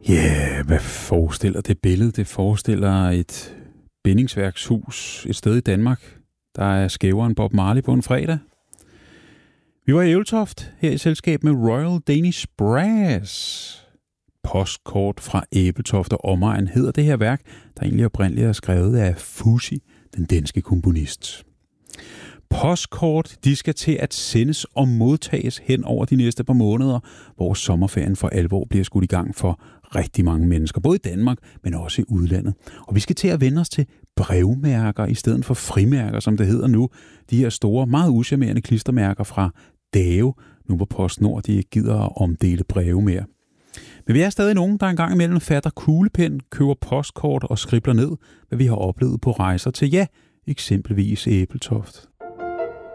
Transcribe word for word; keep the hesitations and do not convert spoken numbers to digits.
Ja, yeah, hvad forestiller det billede? Det forestiller et bindingsværkshus et sted i Danmark, der er skævere end Bob Marley på en fredag. Vi var i Ebeltoft, her i selskab med Royal Danish Brass. Postkort fra Ebeltoft og omegn hedder det her værk, der egentlig oprindeligt er skrevet af Fuzzy, den danske komponist. Postkort, de skal til at sendes og modtages hen over de næste par måneder, hvor sommerferien for alvor bliver skudt i gang for rigtig mange mennesker, både i Danmark, men også i udlandet. Og vi skal til at vende os til brevmærker i stedet for frimærker, som det hedder nu. De her store, meget uschammerende klistermærker fra Dave, nu hvor PostNord de ikke gider at omdele breve mere. Men vi er stadig nogen, der engang imellem fatter kuglepen, køber postkort og skribler ned, hvad vi har oplevet på rejser til, ja, eksempelvis Ebeltoft.